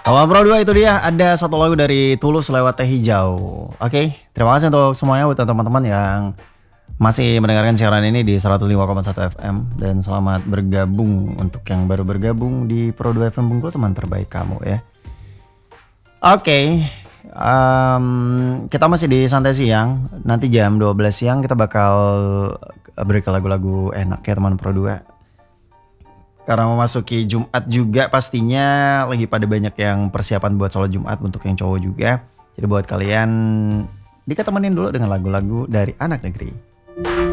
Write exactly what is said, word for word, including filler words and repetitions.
Halo Bro dua, itu dia ada satu lagu dari Tulus lewat Teh Hijau. Oke, terima kasih untuk semuanya, buat teman-teman yang masih mendengarkan siaran ini di seratus lima koma satu F M. Dan selamat bergabung untuk yang baru bergabung di Pro dua F M Bengkulu, teman terbaik kamu ya. Oke, um, kita masih di Santai Siang. Nanti jam dua belas siang kita bakal beri ke lagu-lagu enak ya teman Pro dua. Karena memasuki Jumat juga pastinya lagi pada banyak yang persiapan buat sholat Jumat untuk yang cowok juga. Jadi buat kalian diketemenin dulu dengan lagu-lagu dari anak negeri.